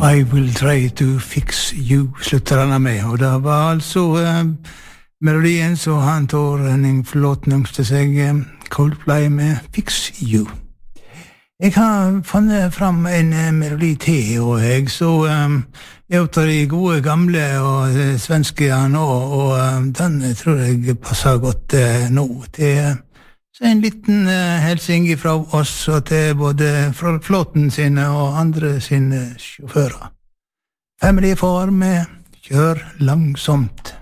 I will try to fix you, slutter han med. Og det var altså melodien så han tar en Flåten til seg, Coldplay med Fix You. Jeg har funnet fram en melodi til, og jeg så jeg tar de gode gamle og svenske nå, og den tror jeg passer godt nå til så en liten helsing fra oss og til både Flåten sine og andre sine sjåfører. Family Far med Kjør langsomt.